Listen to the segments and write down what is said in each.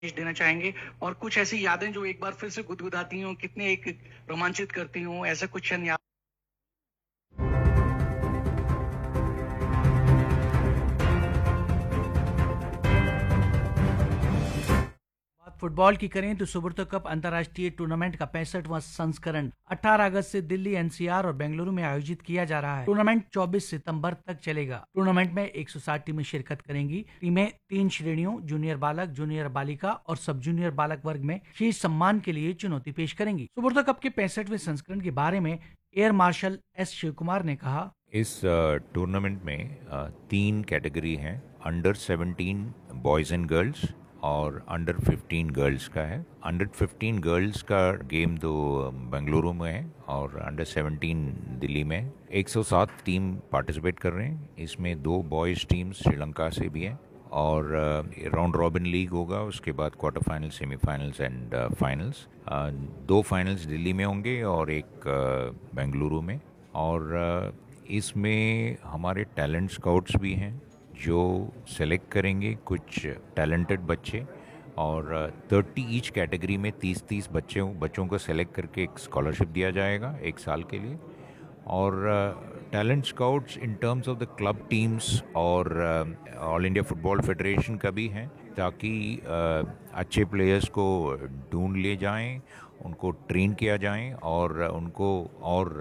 देना चाहेंगे और कुछ ऐसी यादें जो एक बार फिर से गुदगुदाती हों, कितने एक रोमांचित करती हों, ऐसा कुछ क्षण याद। बात फुटबॉल की करें तो सुब्रतो कप अंतर्राष्ट्रीय टूर्नामेंट का 65वां संस्करण 18 अगस्त से दिल्ली, एनसीआर और बेंगलुरु में आयोजित किया जा रहा है। टूर्नामेंट 24 सितंबर तक चलेगा। टूर्नामेंट में 160 टीमें शिरकत करेंगी। टीमें 3 श्रेणियों जूनियर बालक, जूनियर बालिका और सब जूनियर बालक वर्ग में शीर्ष सम्मान के लिए चुनौती पेश करेंगी। सुब्रतो कप के 65वें संस्करण के बारे में air marshal S Shiv Kumar ने कहा, इस टूर्नामेंट में 3 कैटेगरी हैं। अंडर 17 बॉयज़ एंड गर्ल्स और अंडर 15 गर्ल्स का है। अंडर 15 गर्ल्स का गेम तो बेंगलुरु में है और अंडर 17 दिल्ली में। 107 टीम पार्टिसिपेट कर रहे हैं। इसमें 2 बॉयज़ टीम्स श्रीलंका से भी हैं और राउंड रॉबिन लीग होगा। उसके बाद quarter final, semifinals and finals. 2 finals Delhi में होंगे और एक बेंगलुरु में। और इसमें हमारे टैलेंट स्काउट्स भी हैं जो सेलेक्ट करेंगे कुछ टैलेंटेड बच्चे और 30 ईच कैटेगरी में 30-30 बच्चों को सेलेक्ट करके एक स्कॉलरशिप दिया जाएगा 1 साल के लिए। और talent scouts in terms of the club teams और ऑल इंडिया फुटबॉल फेडरेशन का भी है, ताकि अच्छे प्लेयर्स को ढूंढ ले जाएं, उनको ट्रेन किया जाए और उनको और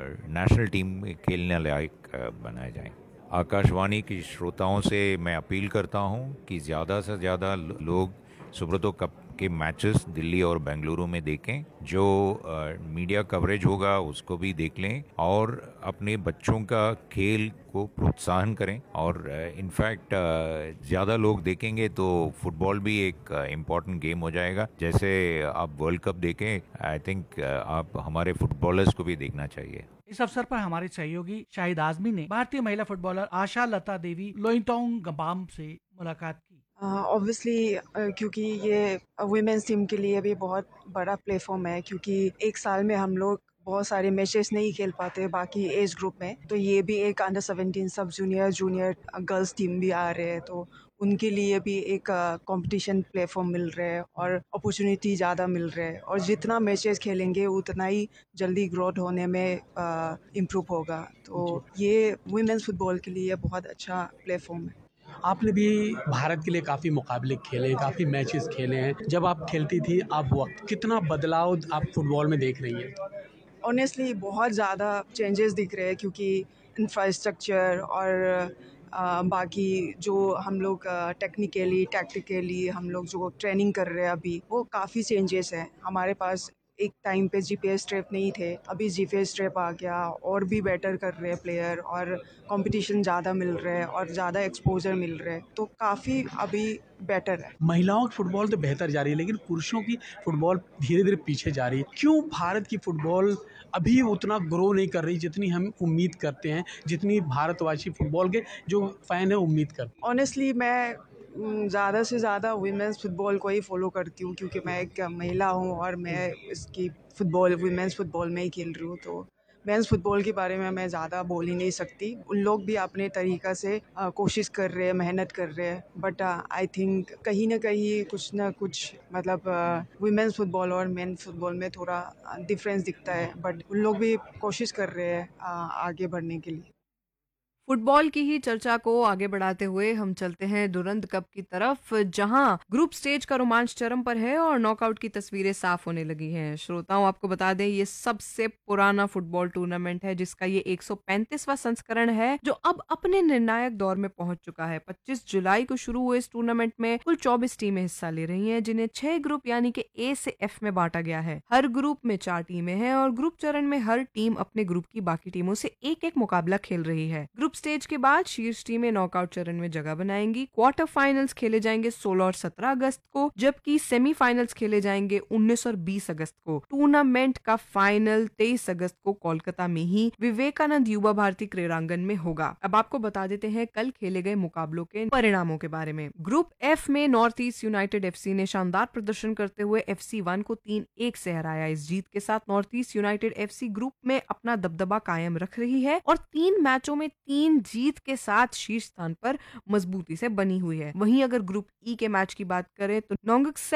नेशनल टीम में खेलने लायक बनाया जाए। आकाशवाणी की श्रोताओं से मैं अपील करता हूं कि ज़्यादा से ज़्यादा लोग सुब्रतो कप के मैचेस दिल्ली और बेंगलुरु में देखें। जो मीडिया कवरेज होगा उसको भी देख लें और अपने बच्चों का खेल को प्रोत्साहन करें। और इनफैक्ट ज़्यादा लोग देखेंगे तो फुटबॉल भी एक इम्पॉर्टेंट गेम हो जाएगा। जैसे आप वर्ल्ड कप देखें, आई थिंक आप हमारे फुटबॉलर्स को भी देखना चाहिए। इस अवसर पर हमारे सहयोगी शाहिद आजमी ने भारतीय महिला फुटबॉलर आशा लता देवी लोइंगटोंग गबाम से मुलाकात की। ऑब्वियसली क्योंकि ये वुमेन्स टीम के लिए भी बहुत बड़ा प्लेटफॉर्म है, क्योंकि एक साल में हम लोग बहुत सारे मैचेस नहीं खेल पाते बाकी एज ग्रुप में। तो ये भी एक अंडर 17 सब जूनियर गर्ल्स टीम भी आ रहे हैं, तो उनके लिए भी एक कंपटीशन प्लेटफॉर्म मिल रहा है और अपॉर्चुनिटी ज़्यादा मिल रहा है। और जितना मैचेस खेलेंगे उतना ही जल्दी ग्रोथ होने में इम्प्रूव होगा। तो ये वुमेन्स फुटबॉल के लिए बहुत अच्छा प्लेटफॉर्म है। आपने भी भारत के लिए काफ़ी मुकाबले खेले, काफ़ी मैचेस खेले हैं। जब आप खेलती थी अब वक्त कितना बदलाव आप फुटबॉल में देख रही हैं? ऑनेस्टली बहुत ज़्यादा चेंजेस दिख रहे हैं, क्योंकि इंफ्रास्ट्रक्चर और बाकी जो हम लोग टेक्निकली टैक्टिकली हम लोग जो ट्रेनिंग कर रहे हैं अभी, वो काफ़ी चेंजेस हैं। हमारे पास एक टाइम पे जीपीएस स्ट्रैप नहीं थे, अभी जीपीएस स्ट्रैप आ गया और भी बेटर कर रहे हैं प्लेयर और कंपटीशन ज़्यादा मिल रहा है और ज़्यादा एक्सपोजर मिल रहा है, तो काफ़ी अभी बेटर है। महिलाओं की फुटबॉल तो बेहतर जा रही है, लेकिन पुरुषों की फुटबॉल धीरे धीरे पीछे जा रही है। क्यों भारत की फुटबॉल अभी उतना ग्रो नहीं कर रही जितनी हम उम्मीद करते हैं, जितनी भारतवासी फुटबॉल के जो फैन है उम्मीद करते हैं? ऑनेस्टली मैं ज़्यादा से ज़्यादा वुमेन्स फुटबॉल को ही फॉलो करती हूँ, क्योंकि मैं एक महिला हूँ और मैं इसकी फुटबॉल वुमेन्स फुटबॉल में ही खेल रही हूँ। तो मेंस फुटबॉल के बारे में मैं ज़्यादा बोल ही नहीं सकती। उन लोग भी अपने तरीक़ा से कोशिश कर रहे हैं, मेहनत कर रहे हैं, बट आई थिंक कहीं ना कहीं कुछ ना कुछ मतलब वुमेन्स फुटबॉल और मेन फुटबॉल में थोड़ा डिफरेंस दिखता है, बट उन लोग भी कोशिश कर रहे हैं आगे बढ़ने के लिए। फुटबॉल की ही चर्चा को आगे बढ़ाते हुए हम चलते हैं दुरंत कप की तरफ, जहां ग्रुप स्टेज का रोमांच चरम पर है और नॉकआउट की तस्वीरें साफ होने लगी हैं। श्रोताओं, आपको बता दें ये सबसे पुराना फुटबॉल टूर्नामेंट है जिसका ये 135वां संस्करण है, जो अब अपने निर्णायक दौर में पहुंच चुका है। 25 जुलाई को शुरू हुए इस टूर्नामेंट में कुल 24 टीमें हिस्सा ले रही हैं, जिन्हें 6 ग्रुप यानी कि ए से एफ में बांटा गया है। हर ग्रुप में 4 टीमें हैं और ग्रुप चरण में हर टीम अपने ग्रुप की बाकी टीमों से एक एक मुकाबला खेल रही है। ग्रुप स्टेज के बाद शीर्ष टीमें नॉकआउट चरण में जगह बनाएंगी। क्वार्टर फाइनल्स खेले जाएंगे 16 और 17 अगस्त को, जबकि सेमीफाइनल्स खेले जाएंगे 19 और 20 अगस्त को। टूर्नामेंट का फाइनल 23 अगस्त को कोलकाता में ही विवेकानंद युवा भारती क्रीड़ांगन में होगा। अब आपको बता देते हैं कल खेले गए मुकाबलों के परिणामों के बारे में। ग्रुप एफ में नॉर्थ ईस्ट यूनाइटेड एफसी ने शानदार प्रदर्शन करते हुए FC1 को 3-1 से हराया। इस जीत के साथ north east United FC group में अपना दबदबा कायम रख रही है और 3 मैचों में 3 3 जीत के साथ शीर्ष स्थान पर मजबूती से बनी हुई है। वहीं अगर ग्रुप ई के मैच की बात करें तो नोंगक